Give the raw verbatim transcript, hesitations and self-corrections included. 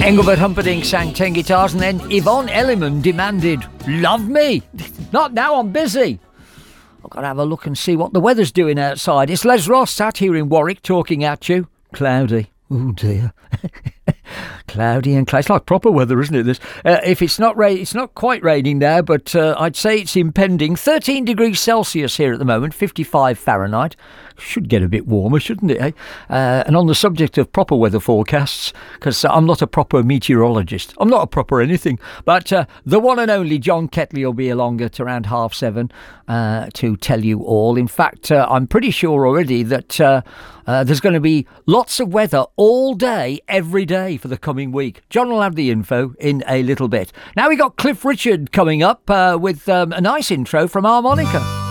Engelbert Humperdinck sang ten guitars, and then Yvonne Elliman demanded, "Love me." Not now, I'm busy. I've got to have a look and see what the weather's doing outside. It's Les Ross sat here in Warwick talking at you. Cloudy. Oh dear. Cloudy and cloudy. It's like proper weather, isn't it? This. Uh, if it's not ra- it's not quite raining now, but uh, I'd say it's impending. thirteen degrees Celsius here at the moment, fifty-five Fahrenheit. Should get a bit warmer, shouldn't it? Eh? Uh, and on the subject of proper weather forecasts, because I'm not a proper meteorologist, I'm not a proper anything, but uh, the one and only John Ketley will be along at around half seven uh, to tell you all. In fact, uh, I'm pretty sure already that uh, uh, there's going to be lots of weather all day, every day for the coming week. John will have the info in a little bit. Now we got Cliff Richard coming up uh, with um, a nice intro from Harmonica.